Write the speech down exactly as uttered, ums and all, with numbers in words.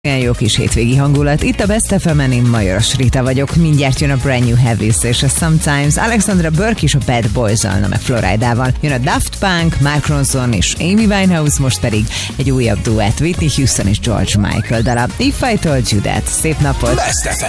Ilyen jó kis hétvégi hangulat. Itt a Best ef em-en, én Majoros Rita vagyok. Mindjárt jön a Brand New Heavies és a Sometimes. Alexandra Burke és a Bad Boys-al, na meg Floridával. Jön a Daft Punk, Mark Ronson és Amy Winehouse, most pedig egy újabb duett, Whitney Houston és George Michael dala. If I Told You That. Szép napot! Best ef em.